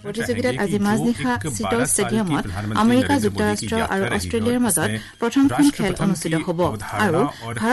প্ৰতিযোগিতাত আজি মাজনিশা চিটল ষ্টেডিয়ামত আমেৰিকা যুক্তৰাষ্ট্ৰ আৰু অষ্ট্ৰেলিয়াৰ মাজত প্ৰথমখন খেল অনুষ্ঠিত হ'ব আৰু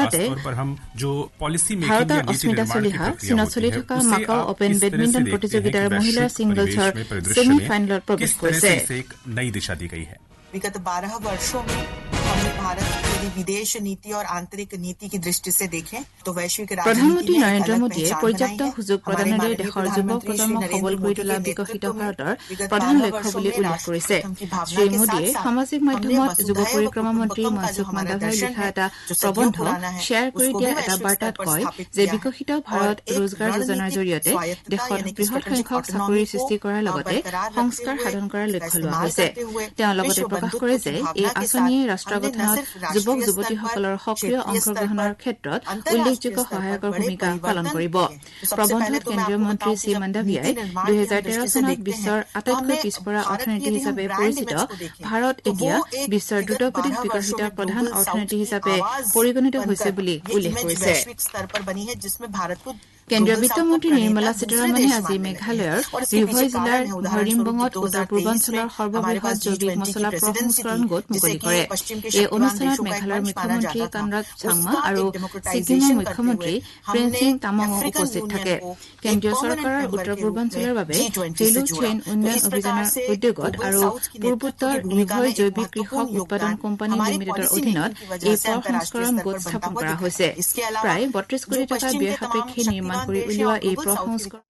ভাৰতৰ অস্মিতা চলিহা চীনত চলি থকা মাকাও অপেন বেডমিণ্টন প্ৰতিযোগিতাৰ মহিলাৰ ছিংগলছৰ ছেমি ফাইনেলত প্ৰৱেশ কৰিছে विगत 12 वर्षों में हमने भारत की विदेश नीति और आंतरिक नीति की दृष्टि से देखें तो वैश्विक प्रधानमंत्री नरेंद्र मोदीয়ে পৰ্যাপ্ত সুযোগ প্ৰদানেৰে দেশৰ যুৱ প্ৰজন্মক সবল কৰি তোলা বিকশিত ভাৰতৰ প্ৰধান লক্ষ্য বুলি উল্লেখ কৰিছে শ্ৰী মোদীয়ে সামাজিক মাধ্যমত যুৱ পৰিক্ৰমা মন্ত্ৰী মনসুখ মাণ্ডাভিয়াই লিখা এটা প্ৰবন্ধ শ্বেয়াৰ কৰি দিয়া এটা বাৰ্তাত কয় যে বিকশিত ভাৰত ৰোজগাৰ যোজনাৰ জৰিয়তে দেশত বৃহৎ সংখ্যক চাকৰিৰ সৃষ্টি কৰাৰ লগতে সংস্কাৰ সাধন কৰাৰ লক্ষ্য লোৱা হৈছে তেওঁ লগতে প্ৰকাশ কৰে যে এই আঁচনিয়ে ৰাষ্ট্ৰ গঠনত যুৱক যুৱতীসকলৰ সক্ৰিয় অংশগ্ৰহণৰ ক্ষেত্ৰত উল্লেখযোগ্য সহায়কৰ ভূমিকা পালন কৰিব প্ৰবন্ধত কেন্দ্ৰীয় মন্ত্ৰী শ্ৰী মাণ্ডাভিয়াই 2013 চনত বিশ্বৰ আটাইতকৈ পিছপৰা অৰ্থনীতি হিচাপে পৰিচিত ভাৰত এতিয়া বিশ্বৰ দ্ৰুতগতিত বিকশিত প্ৰধান অৰ্থনীতি হিচাপে পৰিগণিত হৈছে বুলি উল্লেখ কৰিছে কেন্দ্ৰীয় বিত্তমন্ত্ৰী নিৰ্মলা সীতাৰমণে আজি মেঘালয়ৰ ৰিভই জিলাৰ ভৰিমবঙত উত্তৰ পূৰ্বাঞ্চলৰ সৰ্ববৃহৎ জৈৱিক মছলা প্ৰসংস্কৰণ গোট মুকলি কৰে এই অনুষ্ঠানত মেঘালয়ৰ মুখ্যমন্ত্ৰী কনৰাড চাংমা আৰু ছিকিমৰ মুখ্যমন্ত্ৰী প্ৰেমসিং তামাঙো উপস্থিত থাকে কেন্দ্ৰীয় চৰকাৰৰ উত্তৰ পূৰ্বাঞ্চলৰ বাবে ভেলু চেইন উন্নয়ন অভিযানৰ উদ্যোগত আৰু পূৰ্বোত্তৰ ৰিভই জৈৱিক কৃষক উৎপাদন কোম্পানী লিমিটেডৰ অধীনত এই প্ৰসংস্কৰণ গোট স্থাপন কৰা হৈছে প্ৰায় 32 কোটি টকা ব্যয় সাপেক্ষে নিৰ্মাণ কৰি উলিওৱা এই প্ৰসংস্কৰণ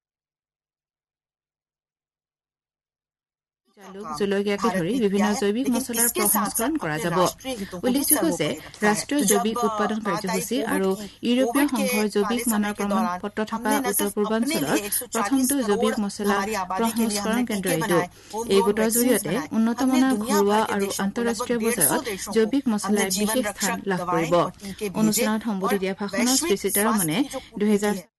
জলকীয়াকে ধৰি বিভিন্ন জৈৱিক মছলাৰ প্ৰসংস্কৰণ কৰা যাব উল্লেখযোগ্য যে ৰাষ্ট্ৰীয় জৈৱিক উৎপাদন কাৰ্যসূচী আৰু ইউৰোপীয় সংঘৰ জৈৱিক মানৰ প্ৰমাণপত্ৰ থকা উত্তৰ পূৰ্বাঞ্চলৰ প্ৰথমটো জৈৱিক মছলা প্ৰসংস্কৰণ কেন্দ্ৰ এইটো এই গোটৰ জৰিয়তে উন্নত মানৰ ঘৰুৱা আৰু আন্তঃৰাষ্ট্ৰীয় বজাৰত জৈৱিক মছলাই বিশেষ স্থান লাভ কৰিব অনুষ্ঠানত সম্বোধি দিয়া ভাষণত শ্ৰী সীতাৰমণে 2000